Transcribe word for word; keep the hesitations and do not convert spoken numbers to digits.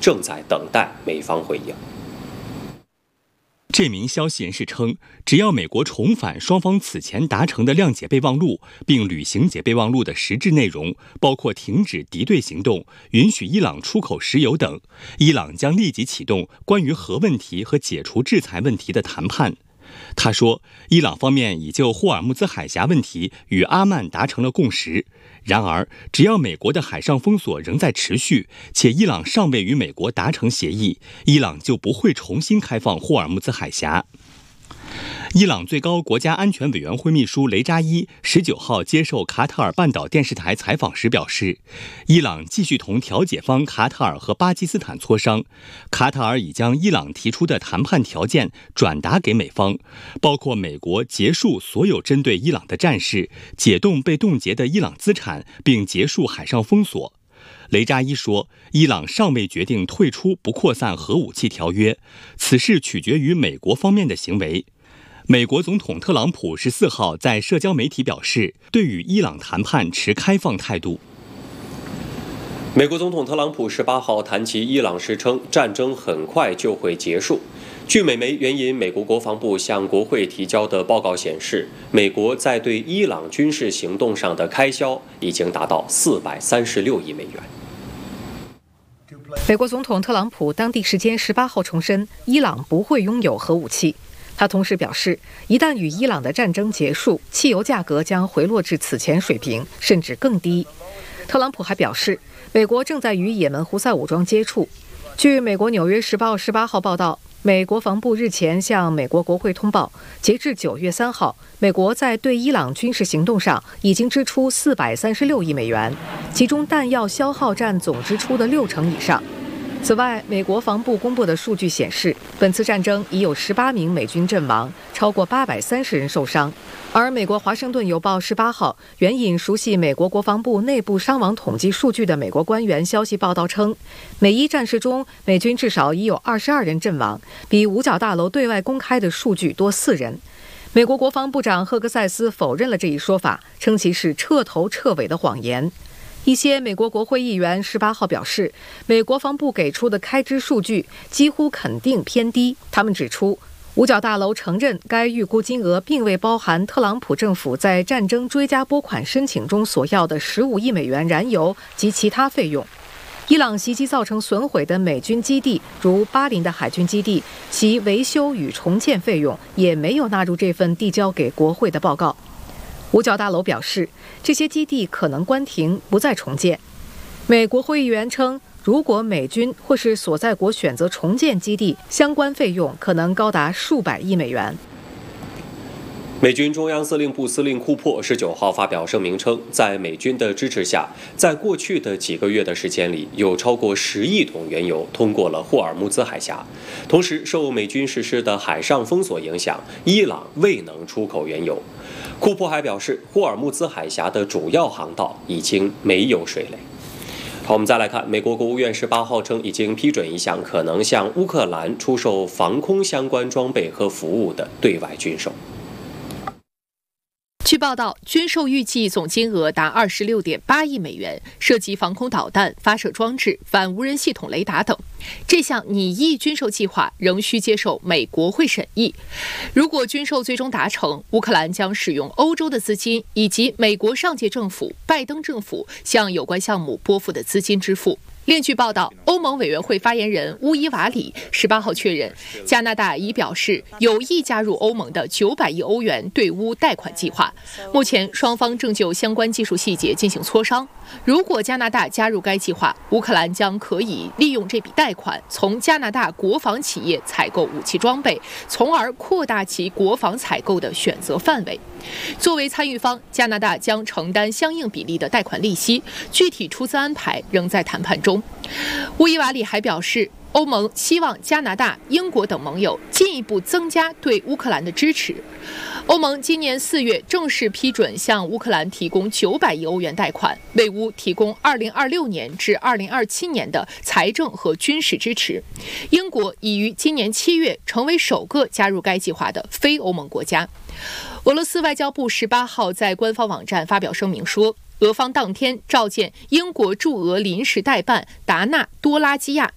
正在等待美方回应。 这名消息人士称，只要美国重返双方此前达成的谅解备忘录，并履行解备忘录的实质内容，包括停止敌对行动、允许伊朗出口石油等，伊朗将立即启动关于核问题和解除制裁问题的谈判。他说，伊朗方面已就霍尔木兹海峡问题与阿曼达成了共识。然而，只要美国的海上封锁仍在持续，且伊朗尚未与美国达成协议，伊朗就不会重新开放霍尔木兹海峡。伊朗最高国家安全委员会秘书雷扎伊十九号接受卡塔尔半岛电视台采访时表示，伊朗继续同调解方卡塔尔和巴基斯坦磋商，卡塔尔已将伊朗提出的谈判条件转达给美方，包括美国结束所有针对伊朗的战事，解冻被冻结的伊朗资产，并结束海上封锁。雷扎伊说，伊朗尚未决定退出不扩散核武器条约，此事取决于美国方面的行为。美国总统特朗普十四号在社交媒体表示，对与伊朗谈判持开放态度。 美国总统特朗普十八号谈及伊朗时称，战争很快就会结束。据美媒援引美国国防部向国会提交的报告显示，美国在对伊朗军事行动上的开销已经达到四百三十六亿美元。 美国总统特朗普当地时间十八号重申，伊朗不会拥有核武器。他同时表示，一旦与伊朗的战争结束，汽油价格将回落至此前水平，甚至更低。特朗普还表示，美国正在与也门胡塞武装接触。据美国《纽约时报》十八号报道，美国防部日前向美国国会通报，截至九月三号，美国在对伊朗军事行动上已经支出四百三十六亿美元，其中弹药消耗占总支出的六成以上。此外，美国防部公布的数据显示，本次战争已有十八名美军阵亡，超过八百三十人受伤。而美国《华盛顿邮报》十八号援引熟悉美国国防部内部伤亡统计数据的美国官员消息报道称，美伊战事中，美军至少已有二十二人阵亡，比五角大楼对外公开的数据多四人。美国国防部长赫格塞斯否认了这一说法，称其是彻头彻尾的谎言。一些美国国会议员十八号表示，美国防部给出的开支数据几乎肯定偏低。他们指出，五角大楼承认该预估金额并未包含特朗普政府在战争追加拨款申请中所要的十五亿美元燃油及其他费用。伊朗袭击造成损毁的美军基地，如巴林的海军基地，其维修与重建费用也没有纳入这份递交给国会的报告。五角大楼表示，这些基地可能关停，不再重建。美国会议员称，如果美军或是所在国选择重建基地，相关费用可能高达数百亿美元。 美军中央司令部司令库珀十九号发表声明称，在美军的支持下，在过去的几个月的时间里，有超过十亿桶原油通过了霍尔木兹海峡。同时，受美军实施的海上封锁影响，伊朗未能出口原油。库珀还表示，霍尔木兹海峡的主要航道已经没有水雷。好，我们再来看，美国国务院十八号称已经批准一项可能向乌克兰出售防空相关装备和服务的对外军售。 据报道，军售预计总金额达二十六点八亿美元，涉及防空导弹、发射装置、反无人系统雷达等。这项拟议军售计划仍需接受美国会审议。如果军售最终达成，乌克兰将使用欧洲的资金以及美国上届政府拜登政府向有关项目拨付的资金支付。另据报道，欧盟委员会发言人乌伊瓦里十八号确认，加拿大已表示有意加入欧盟的九百亿欧元对乌贷款计划。目前双方正就相关技术细节进行磋商。如果加拿大加入该计划，乌克兰将可以利用这笔贷款从加拿大国防企业采购武器装备，从而扩大其国防采购的选择范围。作为参与方，加拿大将承担相应比例的贷款利息，具体出资安排仍在谈判中。乌伊瓦里还表示，欧盟希望加拿大、英国等盟友进一步增加对乌克兰的支持。欧盟今年四月正式批准向乌克兰提供九百亿欧元贷款，为乌提供二零二六年至二零二七年的财政和军事支持。英国已于今年七月成为首个加入该计划的非欧盟国家。俄罗斯外交部十八号在官方网站发表声明说，俄方当天召见英国驻俄临时代办达纳多拉基亚